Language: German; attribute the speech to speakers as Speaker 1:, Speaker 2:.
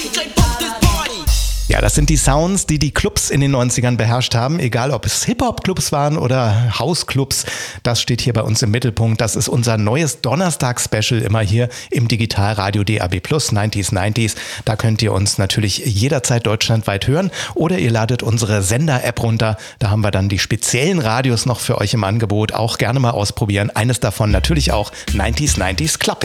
Speaker 1: Ja, das sind die Sounds, die die Clubs in den 90ern beherrscht haben, egal ob es Hip-Hop-Clubs waren oder House-Clubs. Das steht hier bei uns im Mittelpunkt. Das ist unser neues Donnerstag-Special immer hier im Digitalradio DAB+ 90s. Da könnt ihr uns natürlich jederzeit deutschlandweit hören oder ihr ladet unsere Sender-App runter. Da haben wir dann die speziellen Radios noch für euch im Angebot. Auch gerne mal ausprobieren. Eines davon natürlich auch 90s Club.